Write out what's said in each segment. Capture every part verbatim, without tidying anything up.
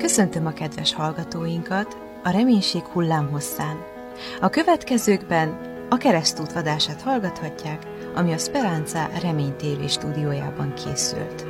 Köszöntöm a kedves hallgatóinkat a Reménység hullámhosszán. A következőkben a Keresztút vadását hallgathatják, ami a Speranza Remény té vé stúdiójában készült.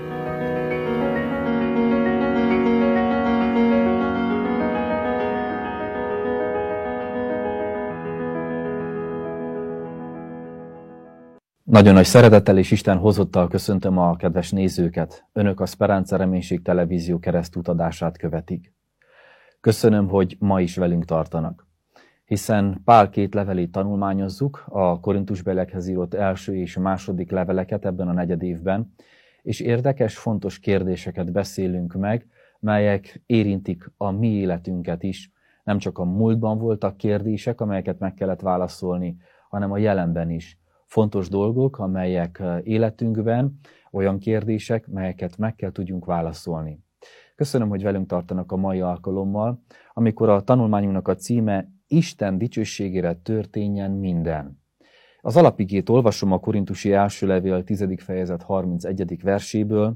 Nagyon nagy szeretettel és Isten hozottal köszöntöm a kedves nézőket. Önök a Speranza Reménység televízió keresztút adását követik. Köszönöm, hogy ma is velünk tartanak. Hiszen Pál két levelét tanulmányozzuk, a Korintusbeliekhez írott első és második leveleket ebben a negyed évben, és érdekes, fontos kérdéseket beszélünk meg, melyek érintik a mi életünket is. Nem csak a múltban voltak kérdések, amelyeket meg kellett válaszolni, hanem a jelenben is. Fontos dolgok, amelyek életünkben, olyan kérdések, melyeket meg kell tudjunk válaszolni. Köszönöm, hogy velünk tartanak a mai alkalommal, amikor a tanulmányunknak a címe Isten dicsőségére történjen minden. Az alapigét olvasom a Korintusi első levél tizedik fejezet harmincegyedik verséből.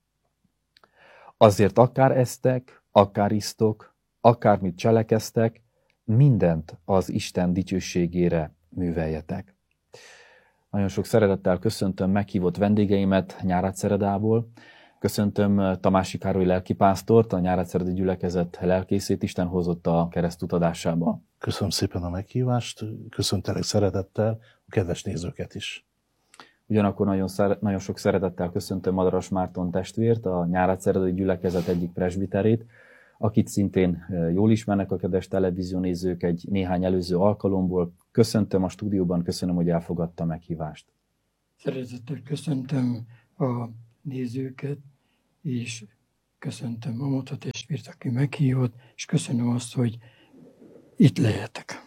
Azért akár esztek, akár isztok, akármit cselekeztek, mindent az Isten dicsőségére műveljetek. Nagyon sok szeretettel köszöntöm meghívott vendégeimet Nyárádszeredából. Köszöntöm Tamási Károly lelkipásztort, a Nyárádszeredi gyülekezet lelkészét, Isten hozott a keresztút adásába. Köszönöm szépen a meghívást, köszöntelek szeretettel a kedves nézőket is. Ugyanakkor nagyon, szere, nagyon sok szeretettel köszöntöm Madaras Márton testvért, a Nyárádszeredi gyülekezet egyik presbiterét, akit szintén jól ismernek a kedves televíziónézők egy néhány előző alkalomból. Köszöntöm a stúdióban, köszönöm, hogy elfogadta a meghívást. Szeretettel köszöntöm a nézőket, és köszöntöm Amota testvért, aki meghívott, és köszönöm azt, hogy itt lehetek.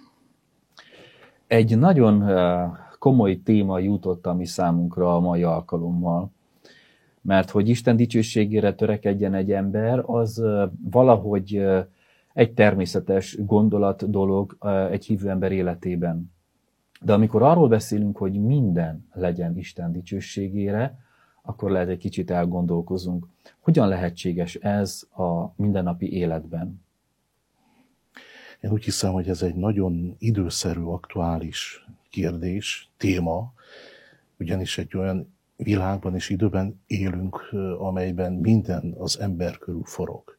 Egy nagyon komoly téma jutott a mi számunkra a mai alkalommal, mert hogy Isten dicsőségére törekedjen egy ember, az valahogy egy természetes gondolat, dolog egy hívő ember életében. De amikor arról beszélünk, hogy minden legyen Isten dicsőségére, akkor lehet egy kicsit elgondolkozunk. Hogyan lehetséges ez a mindennapi életben? Én úgy hiszem, hogy ez egy nagyon időszerű, aktuális kérdés, téma, ugyanis egy olyan világban és időben élünk, amelyben minden az ember körül forog.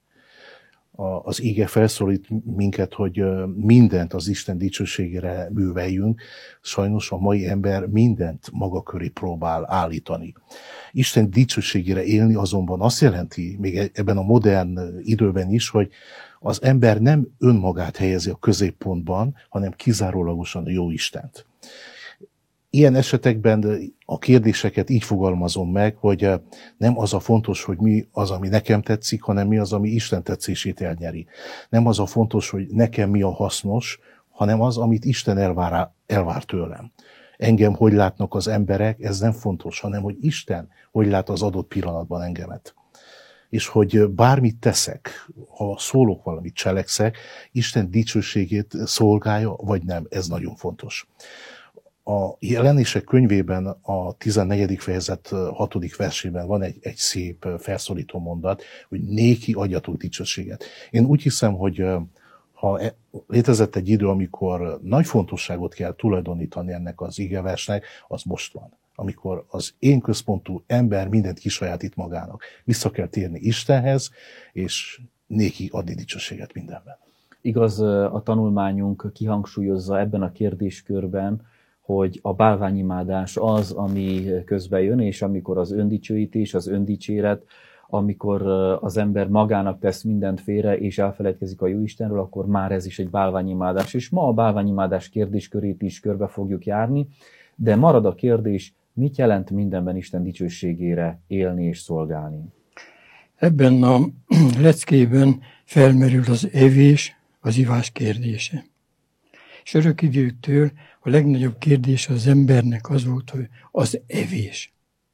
Az íge felszólít minket, hogy mindent az Isten dicsőségére műveljünk. Sajnos a mai ember mindent maga köré próbál állítani. Isten dicsőségére élni azonban azt jelenti, még ebben a modern időben is, hogy az ember nem önmagát helyezi a középpontban, hanem kizárólagosan a jó Istent. Ilyen esetekben a kérdéseket így fogalmazom meg, hogy nem az a fontos, hogy mi az, ami nekem tetszik, hanem mi az, ami Isten tetszését elnyeri. Nem az a fontos, hogy nekem mi a hasznos, hanem az, amit Isten elvár, elvár tőlem. Engem hogy látnak az emberek, ez nem fontos, hanem hogy Isten hogy lát az adott pillanatban engemet. És hogy bármit teszek, ha szólok valamit, cselekszek, Isten dicsőségét szolgálja, vagy nem, ez nagyon fontos. A Jelenések könyvében a tizennegyedik fejezet hatodik versében van egy, egy szép felszólító mondat, hogy néki adjatok dicsőséget. Én úgy hiszem, hogy ha létezett egy idő, amikor nagy fontosságot kell tulajdonítani ennek az igeversnek, az most van. Amikor az én központú ember mindent kisajátít magának. Vissza kell térni Istenhez, és néki adni dicsőséget mindenben. Igaz, a tanulmányunk kihangsúlyozza ebben a kérdéskörben, hogy a bálványimádás az, ami közbe jön, és amikor az öndicsőítés, az öndicséret, amikor az ember magának tesz mindent félre, és elfeledkezik a Jóistenről, akkor már ez is egy bálványimádás. És ma a bálványimádás kérdéskörét is körbe fogjuk járni, de marad a kérdés, mit jelent mindenben Isten dicsőségére élni és szolgálni? Ebben a leckében felmerül az evés, az ivás kérdése. És örök időktől a legnagyobb kérdés az embernek az volt, hogy az evés.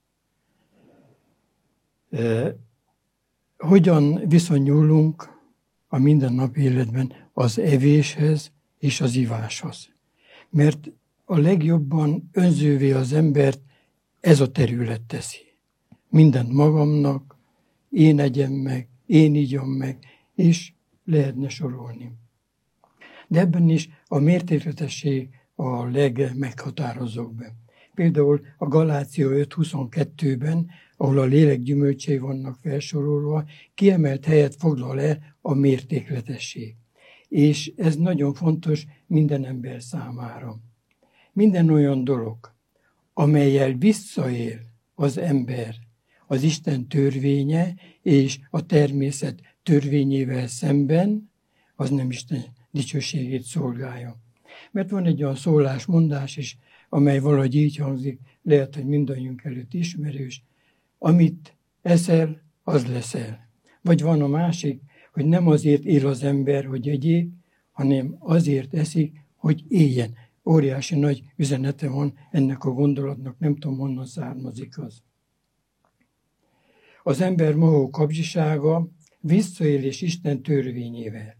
E, hogyan viszonyulunk a mindennapi életben az evéshez és az iváshoz? Mert a legjobban önzővé az embert ez a terület teszi. Mindent magamnak, én egyem meg, én igyom meg, is lehetne sorolni. De ebben is a mértékletesség a legmeghatározóbb. Például a Galácia öt huszonkettőben, ahol a lélek gyümölcsei vannak felsorolva, kiemelt helyet foglal el a mértékletesség. És ez nagyon fontos minden ember számára. Minden olyan dolog, amellyel visszaél az ember az Isten törvénye és a természet törvényével szemben, az nem Isten dicsőségét szolgálja. Mert van egy olyan szólásmondás is, amely valahogy így hangzik, lehet, hogy mindannyiunk előtt ismerős, amit eszel, az leszel. Vagy van a másik, hogy nem azért él az ember, hogy egyék, hanem azért eszik, hogy éljen. Óriási nagy üzenete van ennek a gondolatnak, nem tudom, honnan származik az. Az ember mohó kapzsisága visszaélés Isten törvényével.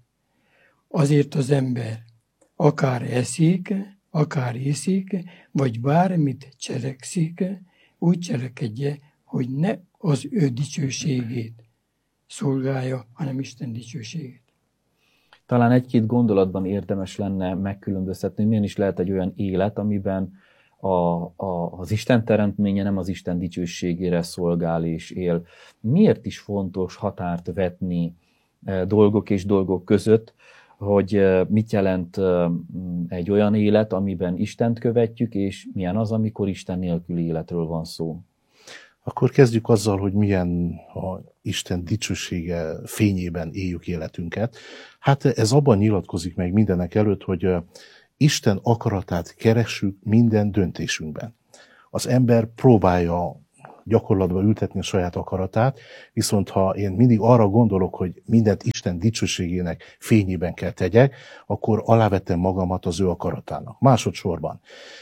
Azért az ember akár eszik, akár iszik, vagy bármit cselekszik, úgy cselekedje, hogy ne az ő dicsőségét szolgálja, hanem Isten dicsőségét. Talán egy-két gondolatban érdemes lenne megkülönböztetni, milyen is lehet egy olyan élet, amiben a, a, az Isten teremtménye nem az Isten dicsőségére szolgál és él. Miért is fontos határt vetni dolgok és dolgok között, hogy mit jelent egy olyan élet, amiben Istent követjük, és milyen az, amikor Isten nélküli életről van szó? Akkor kezdjük azzal, hogy milyen a Isten dicsősége fényében éljük életünket. Hát ez abban nyilatkozik meg mindenek előtt, hogy Isten akaratát keressük minden döntésünkben. Az ember próbálja gyakorlatba ültetni a saját akaratát, viszont ha én mindig arra gondolok, hogy mindent Isten dicsőségének fényében kell tegyek, akkor alávettem magamat az ő akaratának. Másodszorban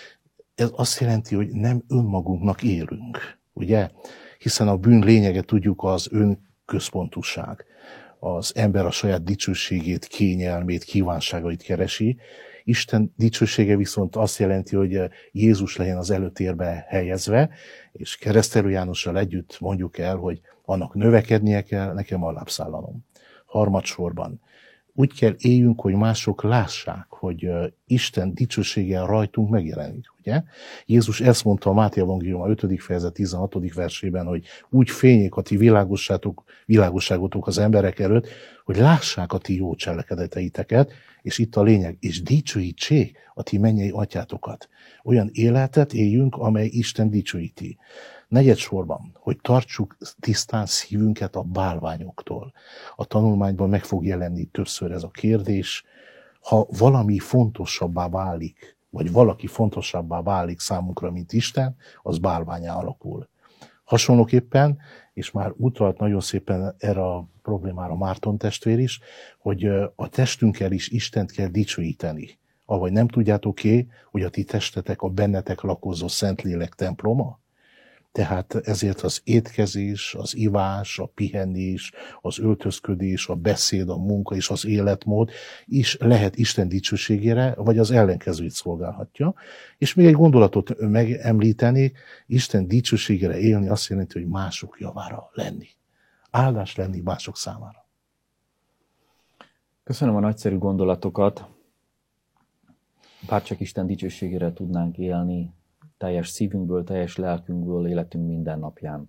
ez azt jelenti, hogy nem önmagunknak élünk, ugye? Hiszen a bűn lényege, tudjuk, az önközpontúság. Az ember a saját dicsőségét, kényelmét, kívánságait keresi. Isten dicsősége viszont azt jelenti, hogy Jézus legyen az előtérbe helyezve, és Keresztelő Jánossal együtt mondjuk el, hogy annak növekednie kell, nekem alábbszállanom. Harmadsorban úgy kell éljünk, hogy mások lássák, hogy Isten dicsősége rajtunk megjelenik, ugye? Jézus ezt mondta a Máté Evangélium a ötödik fejezet tizenhatodik versében, hogy úgy fényék a ti világosságotok az emberek előtt, hogy lássák a ti jó cselekedeteiteket, és itt a lényeg, és dicsőítsék a ti mennyei atyátokat. Olyan életet éljünk, amely Isten dicsőíti. Negyedsorban, hogy tartsuk tisztán szívünket a bálványoktól. A tanulmányban meg fog jelenni többször ez a kérdés. Ha valami fontosabbá válik, vagy valaki fontosabbá válik számunkra, mint Isten, az bálvánnyá alakul. Hasonlóképpen, és már utalt nagyon szépen erre a problémára Márton testvér is, hogy a testünkkel is Istent kell dicsőíteni. Ahogy nem tudjátok-é, hogy a ti testetek a bennetek lakozó Szentlélek temploma? Tehát ezért az étkezés, az ivás, a pihenés, az öltözködés, a beszéd, a munka és az életmód is lehet Isten dicsőségére, vagy az ellenkezőit szolgálhatja. És még egy gondolatot megemlítenék, Isten dicsőségére élni azt jelenti, hogy mások javára lenni. Áldás lenni mások számára. Köszönöm a nagyszerű gondolatokat. Bárcsak Isten dicsőségére tudnánk élni, teljes szívünkből, teljes lelkünkből, életünk minden napján.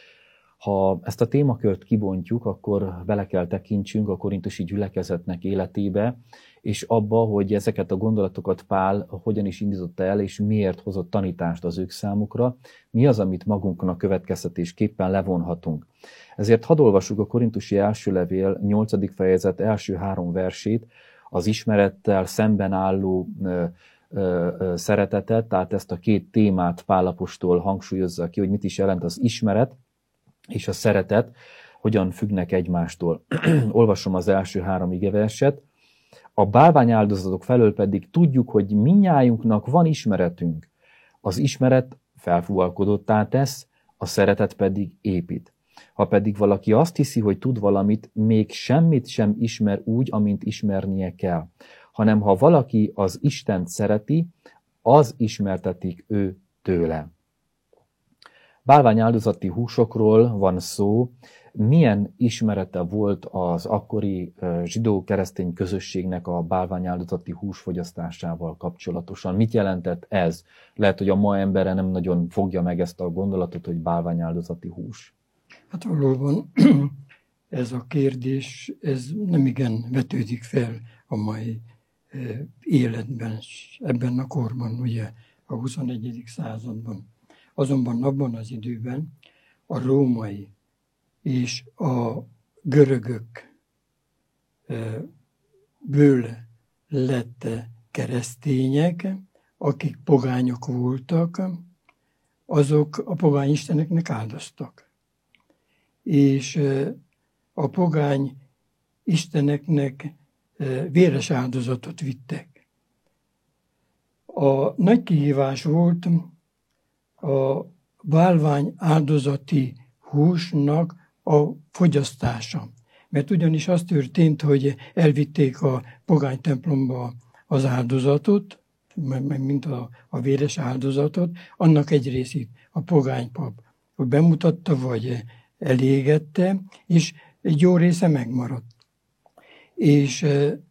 Ha ezt a témakört kibontjuk, akkor bele kell tekintsünk a korintusi gyülekezetnek életébe, és abba, hogy ezeket a gondolatokat Pál hogyan is indította el, és miért hozott tanítást az ők számukra, mi az, amit magunkon a következtetésképpen levonhatunk. Ezért hadd olvassuk a korintusi első levél nyolcadik fejezet első három versét, az ismerettel szemben álló ö, ö, ö, szeretetet, tehát ezt a két témát Pál apostol hangsúlyozza ki, hogy mit is jelent az ismeret és a szeretet, hogyan függnek egymástól. Olvasom az első három igeverset. A bálványáldozatok felől pedig tudjuk, hogy mindnyájunknak van ismeretünk. Az ismeret felfúvalkodottá tesz, a szeretet pedig épít. Ha pedig valaki azt hiszi, hogy tud valamit, még semmit sem ismer úgy, amint ismernie kell, hanem ha valaki az Istent szereti, az ismertetik ő tőle. Bálványáldozati húsokról van szó, milyen ismerete volt az akkori zsidó-keresztény közösségnek a bálványáldozati hús fogyasztásával kapcsolatosan? Mit jelentett ez? Lehet, hogy a ma embere nem nagyon fogja meg ezt a gondolatot, hogy bálványáldozati hús. Hát valóban ez a kérdés, ez nem igen vetődik fel a mai életben, ebben a korban, ugye a huszonegyedik században. Azonban abban az időben a római és a görögök ből lett keresztények, akik pogányok voltak, azok a pogány isteneknek áldoztak. És a pogány isteneknek véres áldozatot vittek. A nagy kihívás volt a bálvány áldozati húsnak a fogyasztása. Mert ugyanis az történt, hogy elvitték a pogány templomba az áldozatot, mint a, a véres áldozatot, annak egy részét a pogánypap hogy bemutatta, vagy elégette, és egy jó része megmaradt. És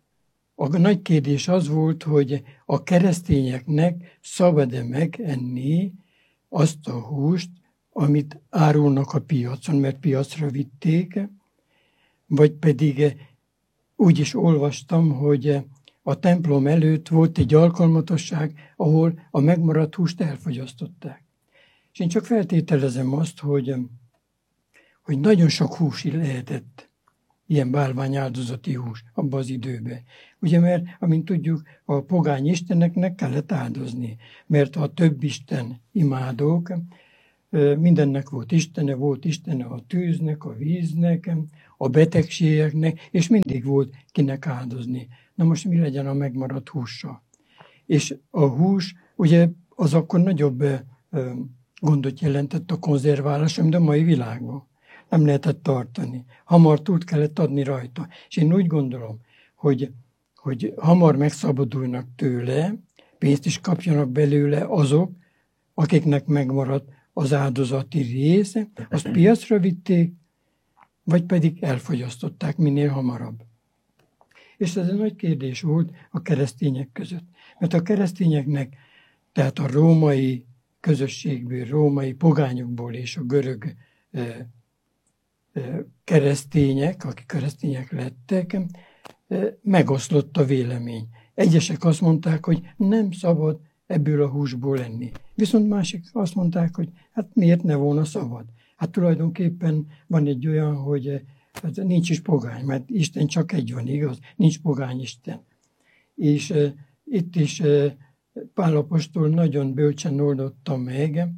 a nagy kérdés az volt, hogy a keresztényeknek szabad-e megenni azt a húst, amit árulnak a piacon, mert piacra vitték, vagy pedig úgy is olvastam, hogy a templom előtt volt egy alkalmatosság, ahol a megmaradt húst elfogyasztották. És én csak feltételezem azt, hogy, hogy nagyon sok hús lehetett, ilyen bálványáldozati hús abban az időben. Ugye, mert, amint tudjuk, a pogány isteneknek kellett áldozni, mert a több isten imádók, mindennek volt istene, volt istene a tűznek, a víznek, a betegségeknek, és mindig volt kinek áldozni. Na most mi legyen a megmaradt hússal? És a hús, ugye az akkor nagyobb gondot jelentett a konzerválás, mint a mai világban. Nem lehetett tartani. Hamar túl kellett adni rajta. És én úgy gondolom, hogy, hogy hamar megszabadulnak tőle, pénzt is kapjanak belőle azok, akiknek megmaradt az áldozati rész, azt piacra vitték, vagy pedig elfogyasztották minél hamarabb. És ez egy nagy kérdés volt a keresztények között. Mert a keresztényeknek, tehát a római közösségből, római pogányokból és a görög eh, eh, keresztények, akik keresztények lettek, eh, megoszlott a vélemény. Egyesek azt mondták, hogy nem szabad ebből a húsból enni. Viszont másik azt mondták, hogy hát miért ne volna szabad. Hát tulajdonképpen van egy olyan, hogy hát nincs is pogány, mert Isten csak egy van, igaz? Nincs pogány Isten. És e, itt is e, Pál apostol nagyon bölcsen oldotta meg,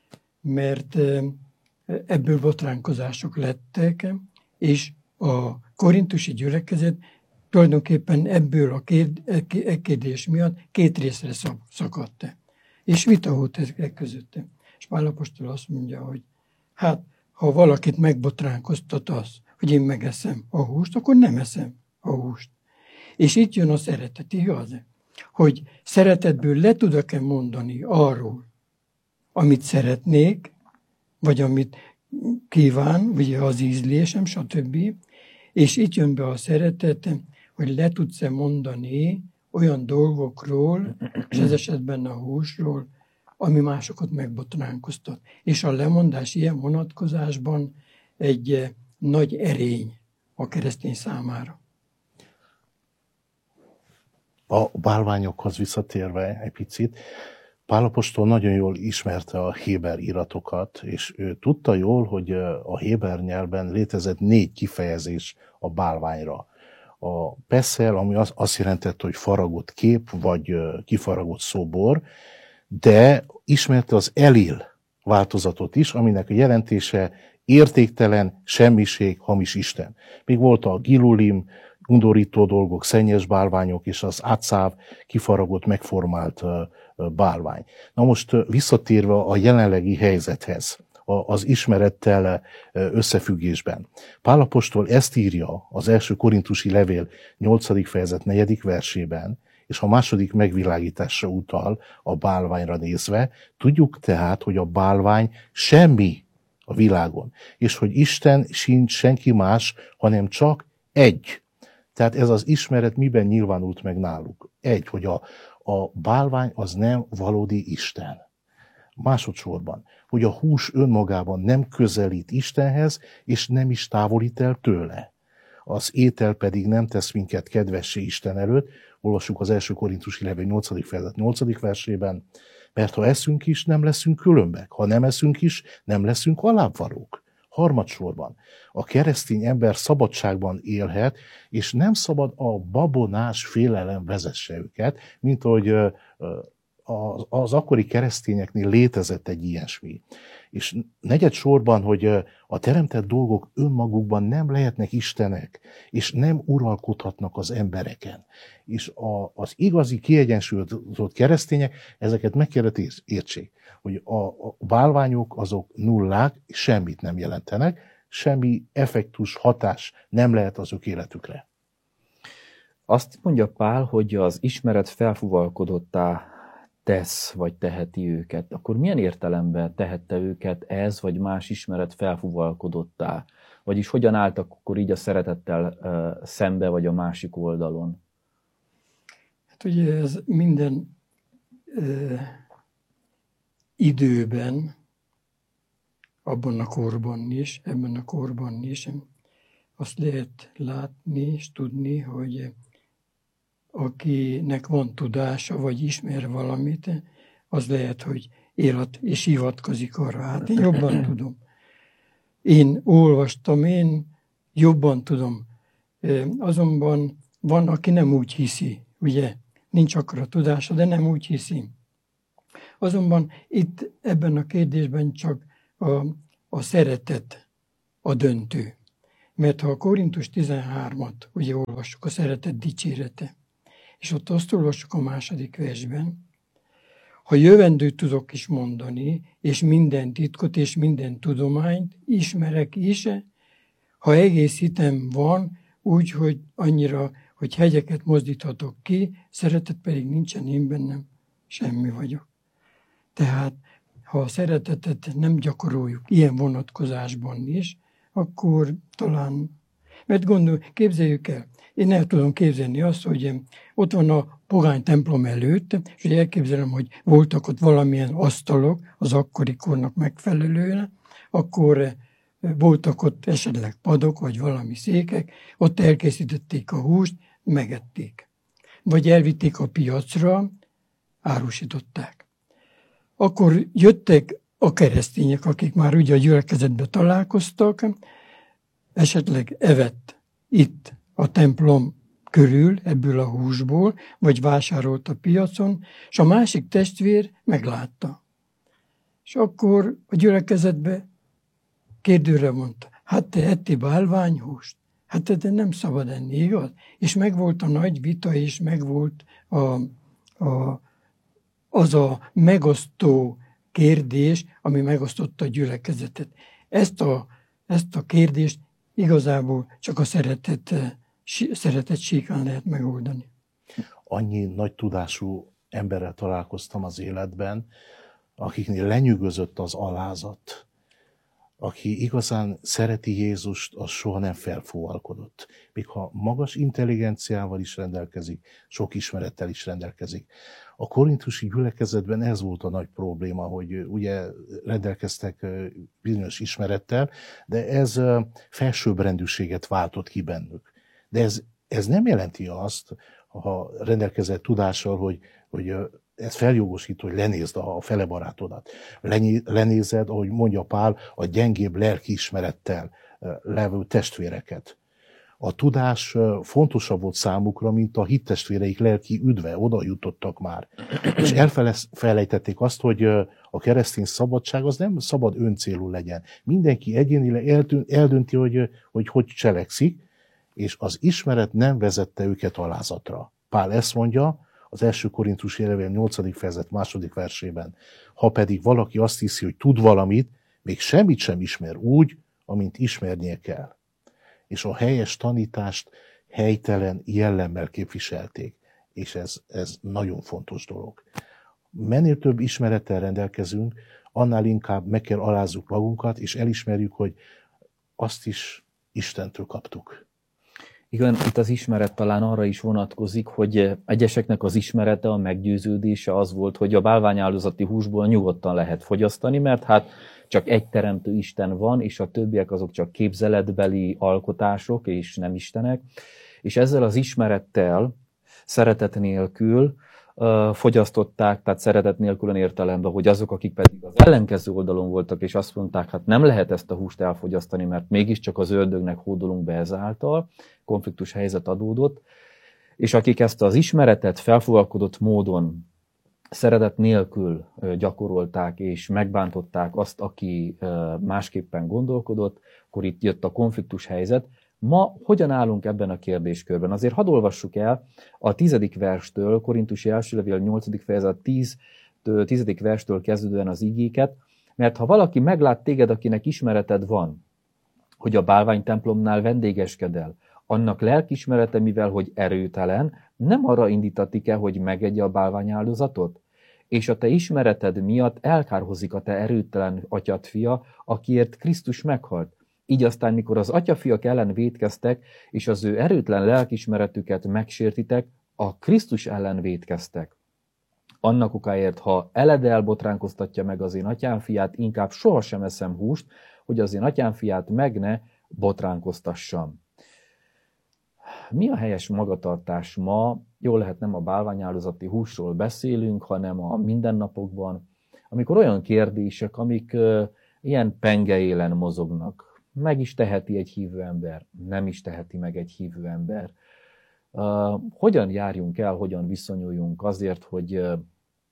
mert e, ebből botránkozások lettek, és a korintusi gyülekezet tulajdonképpen ebből a kérd, e kérdés miatt két részre szakadt. És vita volt ezek között. És Pál apostol azt mondja, hogy hát, ha valakit megbotránkoztat az, hogy én megeszem a húst, akkor nem eszem a húst. És itt jön a szeretet, igaz? Hogy szeretetből le tudok-e mondani arról, amit szeretnék, vagy amit kíván, ugye az ízlésem, stb. És itt jön be a szeretet, hogy le tudsz-e mondani olyan dolgokról, és ez esetben a húsról, ami másokat megbotránkoztat. És a lemondás ilyen vonatkozásban egy nagy erény a keresztény számára. A bálványokhoz visszatérve egy picit, Pál apostol nagyon jól ismerte a héber iratokat, és ő tudta jól, hogy a héber nyelvben létezett négy kifejezés a bálványra. A peszel, ami azt jelentett, hogy faragott kép, vagy kifaragott szobor, de ismerte az elil változatot is, aminek a jelentése értéktelen, semmiség, hamis Isten. Még volt a gilulim, undorító dolgok, szennyes bálványok, és az átszáv, kifaragott, megformált bálvány. Na most visszatérve a jelenlegi helyzethez, az ismerettel összefüggésben. Pál apostol ezt írja az első korintusi levél nyolcadik fejezet negyedik versében, és a második megvilágításra utal a bálványra nézve. Tudjuk tehát, hogy a bálvány semmi a világon. És hogy Isten sincs senki más, hanem csak egy. Tehát ez az ismeret miben nyilvánult meg náluk? Egy, hogy a, a bálvány az nem valódi Isten. Másodszorban, hogy a hús önmagában nem közelít Istenhez, és nem is távolít el tőle. Az étel pedig nem tesz minket kedvessé Isten előtt, olvassuk az első Korintusi levél nyolcadik fejezet nyolcadik versében, mert ha eszünk is, nem leszünk különbek, ha nem eszünk is, nem leszünk alábbvalók. Harmadsorban, a keresztény ember szabadságban élhet, és nem szabad a babonás félelem vezesse őket, mint ahogy az akkori keresztényeknél létezett egy ilyesmi. És negyed sorban, hogy a teremtett dolgok önmagukban nem lehetnek istenek, és nem uralkodhatnak az embereken. És a, az igazi kiegyensúlyozott keresztények ezeket meg kellett értsék, hogy a, a bálványok azok nullák, semmit nem jelentenek, semmi effektus, hatás nem lehet az ők életükre. Azt mondja Pál, hogy az ismeret felfúvalkodottá tesz, vagy teheti őket. Akkor milyen értelemben tehette őket ez, vagy más ismeret felfúvalkodottá? Vagyis hogyan álltak akkor így a szeretettel uh, szembe, vagy a másik oldalon? Hát ugye ez minden uh, időben, abban a korban is, ebben a korban is, azt lehet látni és tudni, hogy akinek van tudása, vagy ismer valamit, az lehet, hogy élet és hivatkozik arra. Hát én jobban tudom. Én olvastam, én jobban tudom. Azonban van, aki nem úgy hiszi, ugye? Nincs akkora tudása, de nem úgy hiszi. Azonban itt ebben a kérdésben csak a, a szeretet a döntő. Mert ha a Korintus tizenhármat ugye olvassuk, a szeretet dicsérete, és ott azt olvassuk a második versben, ha jövendőt tudok is mondani, és minden titkot, és minden tudományt ismerek is, ha egész hitem van, úgy, hogy annyira, hogy hegyeket mozdíthatok ki, szeretet pedig nincsen én bennem, semmi vagyok. Tehát, ha a szeretetet nem gyakoroljuk ilyen vonatkozásban is, akkor talán, mert gondol, képzeljük el, én el tudom képzelni azt, hogy ott van a pogány templom előtt, és hogy elképzelem, hogy voltak ott valamilyen asztalok az akkori kornak megfelelően, akkor voltak ott esetleg padok, vagy valami székek, ott elkészítették a húst, megették. Vagy elvitték a piacra, árusították. Akkor jöttek a keresztények, akik már ugye a gyülekezetben találkoztak, esetleg evett itt a templom körül, ebből a húsból, vagy vásárolt a piacon, és a másik testvér meglátta. És akkor a gyülekezetbe kérdőre mondta, hát te ettél bálványhúst? Hát te nem szabad enni, igaz? És megvolt a nagy vita, és megvolt a, a, az a megosztó kérdés, ami megosztotta a gyülekezetet. Ezt a, ezt a kérdést igazából csak a szeretet, szeretet síkán lehet megoldani. Annyi nagy tudású emberrel találkoztam az életben, akiknél lenyűgözött az alázat. Aki igazán szereti Jézust, az soha nem felfúvalkodott. Még ha magas intelligenciával is rendelkezik, sok ismerettel is rendelkezik. A korintusi gyülekezetben ez volt a nagy probléma, hogy ugye rendelkeztek bizonyos ismerettel, de ez felsőbbrendűséget váltott ki bennük. De ez, ez nem jelenti azt, ha rendelkezett tudással, hogy, hogy ez feljogosít, hogy lenézd a fele barátodat. Lenézed, ahogy mondja Pál, a gyengébb lelkiismerettel levő testvéreket. A tudás fontosabb volt számukra, mint a hittestvéreik lelki üdve, oda jutottak már. És elfelejtették azt, hogy a keresztény szabadság az nem szabad öncélú legyen. Mindenki egyénileg eldönti, hogy hogy, hogy cselekszik, és az ismeret nem vezette őket alázatra. Pál ezt mondja, az első Korintusi levél nyolcadik fejezet második versében. Ha pedig valaki azt hiszi, hogy tud valamit, még semmit sem ismer úgy, amint ismernie kell. És a helyes tanítást helytelen jellemmel képviselték. És ez, ez nagyon fontos dolog. Minél több ismerettel rendelkezünk, annál inkább meg kell alázzuk magunkat, és elismerjük, hogy azt is Istentől kaptuk. Igen, itt az ismeret talán arra is vonatkozik, hogy egyeseknek az ismerete, a meggyőződése az volt, hogy a bálványáldozati húsból nyugodtan lehet fogyasztani, mert hát csak egy teremtő Isten van, és a többiek azok csak képzeletbeli alkotások, és nem istenek. És ezzel az ismerettel, szeretet nélkül uh, fogyasztották, tehát szeretet nélkülen értelemben, hogy azok, akik pedig az ellenkező oldalon voltak, és azt mondták, hát nem lehet ezt a húst elfogyasztani, mert mégiscsak az ördögnek hódolunk be ezáltal, konfliktus helyzet adódott, és akik ezt az ismeretet felfogalkodott módon szeretet nélkül gyakorolták, és megbántották azt, aki másképpen gondolkodott, akkor itt jött a konfliktus helyzet. Ma hogyan állunk ebben a kérdéskörben? Azért hadd olvassuk el a tizedik verstől, Korintusi első levél nyolcadik fejezet tíz, tizedik verstől kezdődően az igéket, mert ha valaki meglát téged, akinek ismereted van, hogy a bálványtemplomnál vendégeskedel, annak lelkismerete, mivel hogy erőtelen, nem arra indítatik-e, hogy megegye a bálványáldozatot? És a te ismereted miatt elkárhozik a te erőtelen atyad fia, akiért Krisztus meghalt. Így aztán, mikor az atyafiak ellen vétkeztek, és az ő erőtlen lelkismeretüket megsértitek, a Krisztus ellen vétkeztek. Annak okáért, ha eledel botránkoztatja meg az én atyám fiát, inkább sohasem eszem húst, hogy az én atyám fiát meg ne botránkoztassam. Mi a helyes magatartás ma? Jól lehet, nem a bálványáldozati húsról beszélünk, hanem a mindennapokban, amikor olyan kérdések, amik uh, ilyen pengeélen mozognak. Meg is teheti egy hívő ember, nem is teheti meg egy hívő ember. Uh, hogyan járjunk el, hogyan viszonyuljunk azért, hogy uh,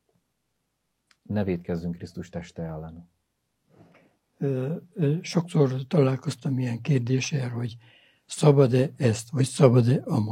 ne vétkezzünk Krisztus teste ellen? Sokszor találkoztam ilyen kérdéssel, hogy szabad-e ezt, vagy szabad-e amott.